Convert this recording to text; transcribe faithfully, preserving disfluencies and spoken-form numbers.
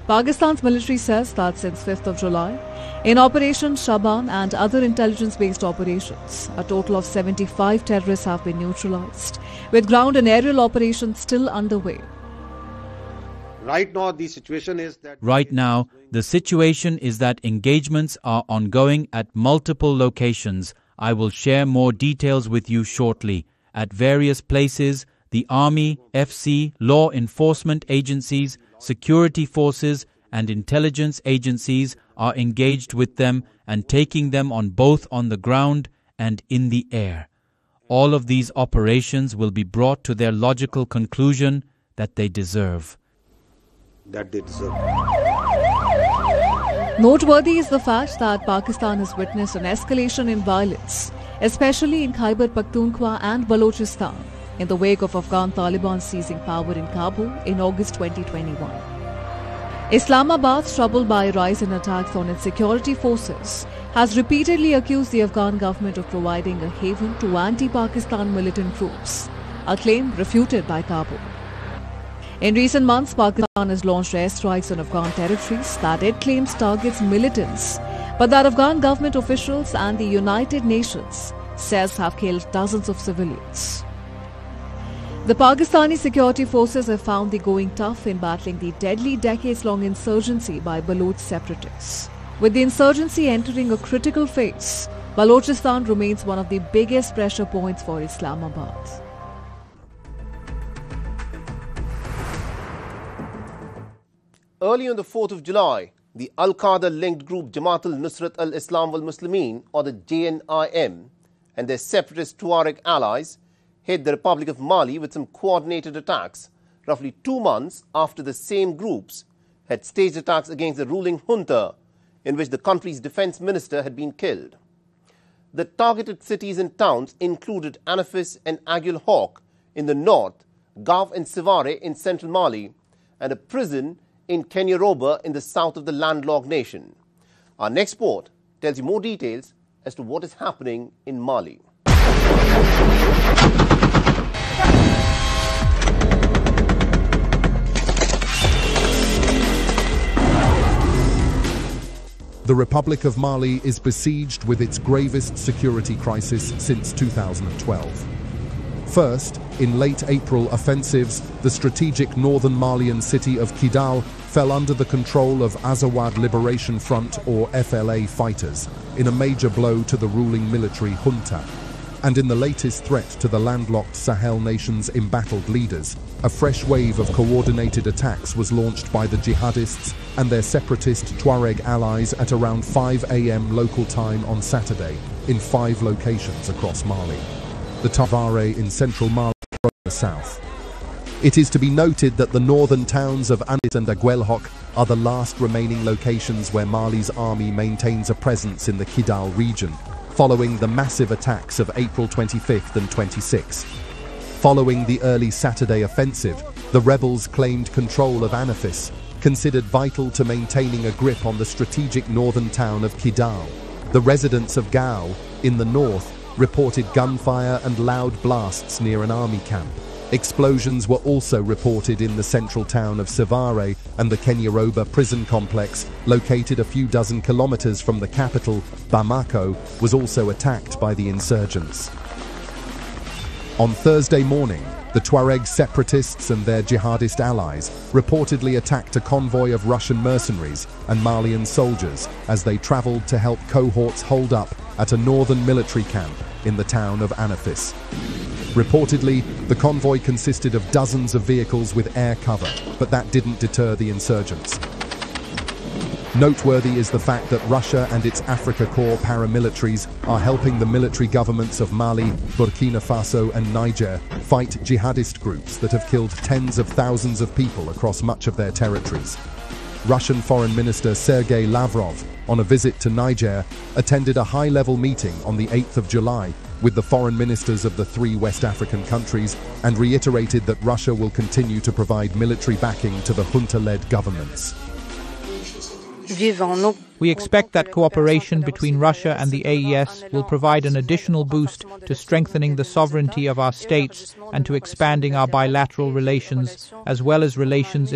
Pakistan's military says that since fifth of July, in Operation Shaban and other intelligence-based operations, a total of seventy-five terrorists have been neutralized, with ground and aerial operations still underway. Right now, the situation is that Right now, the situation is that engagements are ongoing at multiple locations. I will share more details with you shortly. At various places, the Army, F C, law enforcement agencies, security forces, and intelligence agencies are engaged with them and taking them on both on the ground and in the air. All of these operations will be brought to their logical conclusion that they deserve. that they deserve. Noteworthy is the fact that Pakistan has witnessed an escalation in violence, especially in Khyber Pakhtunkhwa and Balochistan, in the wake of Afghan Taliban seizing power in Kabul in August twenty twenty-one. Islamabad, troubled by a rise in attacks on its security forces, has repeatedly accused the Afghan government of providing a haven to anti-Pakistan militant groups, a claim refuted by Kabul. In recent months, Pakistan has launched airstrikes on Afghan territories that it claims targets militants, but that Afghan government officials and the United Nations says have killed dozens of civilians. The Pakistani security forces have found the going tough in battling the deadly decades-long insurgency by Baloch separatists. With the insurgency entering a critical phase, Balochistan remains one of the biggest pressure points for Islamabad. Early on the fourth of July, the Al-Qaeda-linked group Jamaat al-Nusrat al-Islam wal-Muslimin, or the J N I M, and their separatist Tuareg allies hit the Republic of Mali with some coordinated attacks, roughly two months after the same groups had staged attacks against the ruling junta, in which the country's defense minister had been killed. The targeted cities and towns included Anafis and Aguil Hawk in the north, Gav and Sivare in central Mali, and a prison in Kenyaroba in the south of the landlocked nation. Our next report tells you more details as to what is happening in Mali. The Republic of Mali is besieged with its gravest security crisis since two thousand twelve. First, in late April offensives, the strategic northern Malian city of Kidal fell under the control of Azawad Liberation Front, or F L A, fighters, in a major blow to the ruling military junta. And in the latest threat to the landlocked Sahel nations' embattled leaders, a fresh wave of coordinated attacks was launched by the jihadists and their separatist Tuareg allies at around five a m local time on Saturday, in five locations across Mali. The Tavare in central Mali from the south. It is to be noted that the northern towns of Anafis and Aguelhok are the last remaining locations where Mali's army maintains a presence in the Kidal region, following the massive attacks of April twenty-fifth and twenty-sixth. Following the early Saturday offensive, the rebels claimed control of Anafis, considered vital to maintaining a grip on the strategic northern town of Kidal. The residents of Gao, in the north, reported gunfire and loud blasts near an army camp. Explosions were also reported in the central town of Sivare, and the Kenyaroba prison complex, located a few dozen kilometers from the capital, Bamako, was also attacked by the insurgents. On Thursday morning, the Tuareg separatists and their jihadist allies reportedly attacked a convoy of Russian mercenaries and Malian soldiers as they traveled to help cohorts hold up at a northern military camp in the town of Anafis. Reportedly, the convoy consisted of dozens of vehicles with air cover, but that didn't deter the insurgents. Noteworthy is the fact that Russia and its Africa Corps paramilitaries are helping the military governments of Mali, Burkina Faso and Niger fight jihadist groups that have killed tens of thousands of people across much of their territories. Russian Foreign Minister Sergei Lavrov, on a visit to Niger, attended a high-level meeting on the eighth of July with the foreign ministers of the three West African countries and reiterated that Russia will continue to provide military backing to the junta-led governments. We expect that cooperation between Russia and the A E S will provide an additional boost to strengthening the sovereignty of our states and to expanding our bilateral relations, as well as relations